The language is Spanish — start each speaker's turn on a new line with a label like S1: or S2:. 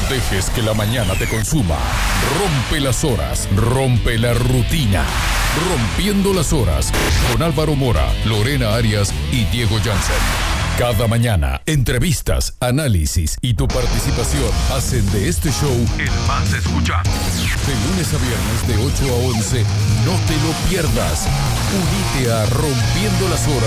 S1: dejes que la mañana te consuma. Rompe las horas, rompe la rutina. Rompiendo las horas con Álvaro Mora, Lorena Arias y Diego Jansen. Cada mañana, entrevistas, análisis y tu participación hacen de este show el más escuchado. De lunes a viernes de 8 a 11, no te lo pierdas. Unite a Rompiendo las Horas